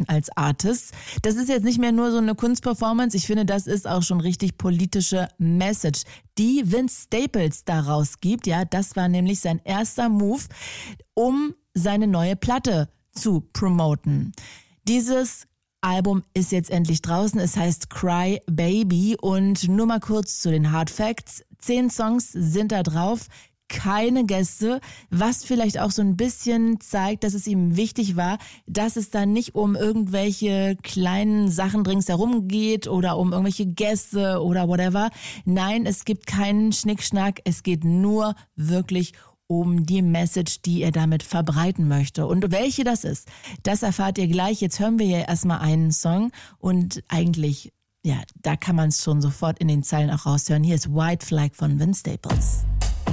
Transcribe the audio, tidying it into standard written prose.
als Artist. Das ist jetzt nicht mehr nur so eine Kunstperformance. Ich finde, das ist auch schon richtig politische Message, die Vince Staples daraus gibt. Ja, das war nämlich sein erster Move, um seine neue Platte zu promoten. Dieses Album ist jetzt endlich draußen. Es heißt Cry Baby und nur mal kurz zu den Hard Facts. 10 Songs sind da drauf. Keine Gäste, was vielleicht auch so ein bisschen zeigt, dass es ihm wichtig war, dass es da nicht um irgendwelche kleinen Sachen ringsherum geht oder um irgendwelche Gäste oder whatever. Nein, es gibt keinen Schnickschnack, es geht nur wirklich um die Message, die er damit verbreiten möchte. Und welche das ist, das erfahrt ihr gleich. Jetzt hören wir ja erstmal einen Song und eigentlich, ja, da kann man es schon sofort in den Zeilen auch raushören. Hier ist White Flag von Vince Staples.